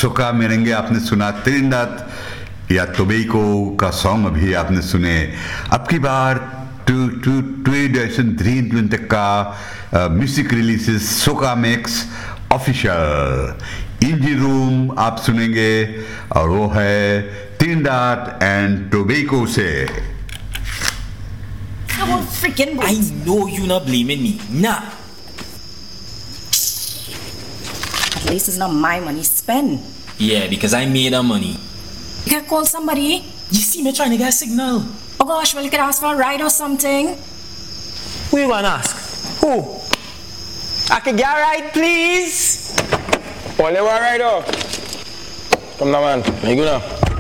सोका मेरेंगे आपने सुना, त्रिनिदाद या टोबैको का सॉन्ग अभी आपने सुने. अब की बार 2023 का म्यूजिक रिलीजेस सोका मिक्स ऑफिशियल इंडी रूम आप सुनेंगे और वो है त्रिनिदाद एंड टोबैको से. I know you not blaming me. Nah. At least it's not my money spent. Yeah, because I made that money. You can call somebody. You see me trying to get a signal. Oh gosh, well you could ask for a ride or something. Who you wanna ask? Who? I can get a ride, please. Only one ride up. Come now, man. You go now.